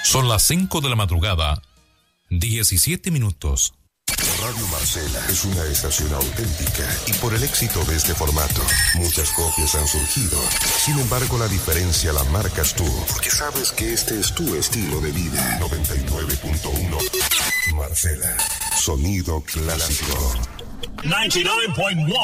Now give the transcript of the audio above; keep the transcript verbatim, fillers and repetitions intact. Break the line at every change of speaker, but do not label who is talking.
Son las cinco de la madrugada, diecisiete minutos.
Radio Marcela es una estación auténtica y por el éxito de este formato, muchas copias han surgido. Sin embargo, la diferencia la marcas tú, porque sabes que este es tu estilo de vida. noventa y nueve punto uno Marcela, sonido clásico.
noventa y nueve punto uno